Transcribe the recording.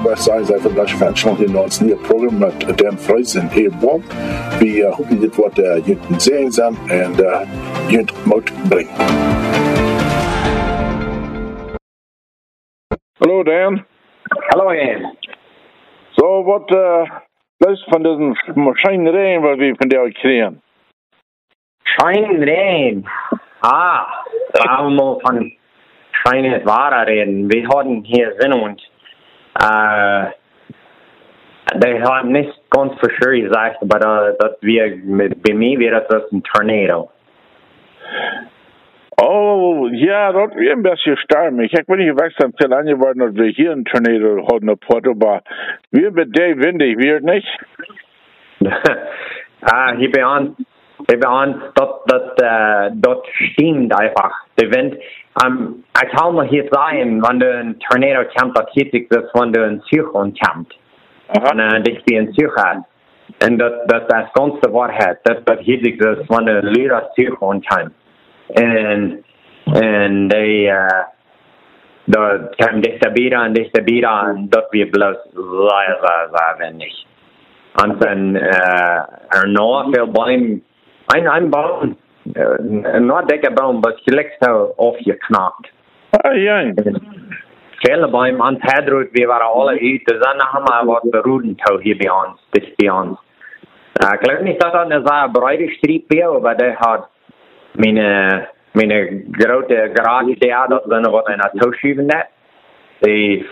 West Side van de Conventional in ons nieuwe programma met Dan Fries en Abe Walt. We hopen dit wat jullie zien zijn en jullie moet brengen. Hallo Dan. Hallo Ian. So, wat is van deze schijnregen wat we van jou krijgen? Schijnregen? Allemaal van schijnend ware reden. We hadden hier zin und die haben nicht ganz für sure gesagt, aber dass wir, bei mir wäre das ein Tornado. Oh, ja, dat is een beetje stormig. Ik weet niet of het veel aangeworden dat we hier een tornado hadden op Porto, maar weer met die windig, weer niet? Hier bij ons, dat stimmt einfach. Der Wind, ich kann mal hier sagen, wenn du ein Tornado kommt, das hieß sich das, wenn du ein Zyklon kommt. Und dich wie ein Zyklon. Und das ganze Wahrheit, das hieß sich das, wenn du ein Lüder Zyklon kommt. Und die, da kam dichter wieder und das wird bloß sehr, sehr, sehr wenig. Und dann, noch viel Bäume, ein Baum, noch dicker Baum, was gelegt aufgeknackt. Ja. Viele Bäume an Pedro, wir waren alle heute, dann haben wir was Rudentau hier bei uns, dicht bei uns. Ich glaube nicht, dass das eine sehr breite Street wäre, aber der hat meine grote garage, das dann wat een autoschuiven net. Die